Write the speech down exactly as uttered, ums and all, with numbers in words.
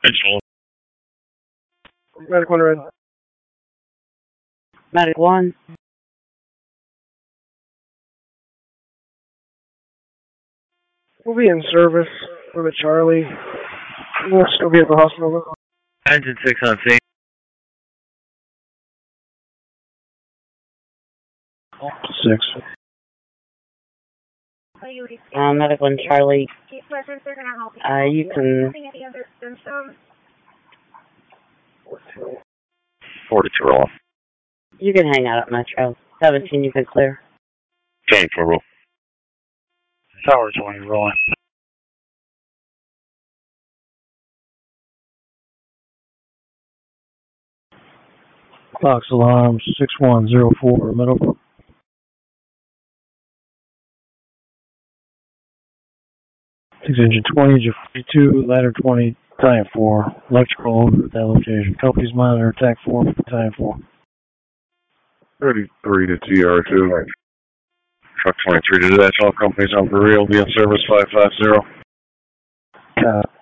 Control. Medic one red. Medic one. We'll be in service for the Charlie. We'll still be at the hospital. Engine six on scene. Six. Uh, Medic one Charlie. Uh, you can... forty-two roll. You can hang out at Metro. seventeen, you can clear. twenty-four roll. Tower twenty rolling. Fox alarm six one zero four, middle. Six engine twenty, engine forty-two, ladder twenty, time four. Electrical over at that location. Company's monitor, attack four, time four. thirty-three to T R two. Truck twenty-three to Dispatch, all companies on for real. Be in service five five zero. Uh,